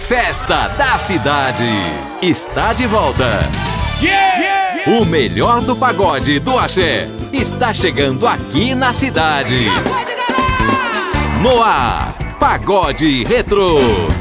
Festa da Cidade está de volta. O melhor do pagode do axé está chegando aqui na cidade. No ar, Pagode Retrô.